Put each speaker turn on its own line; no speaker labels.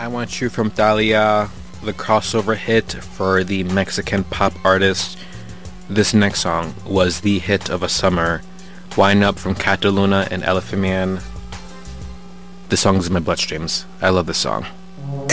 I Want You from Thalia, the crossover hit for the Mexican pop artist. This next song was the hit of a summer. Wind Up from Cataluna and Elephant Man. This song's in my bloodstreams. I love this song.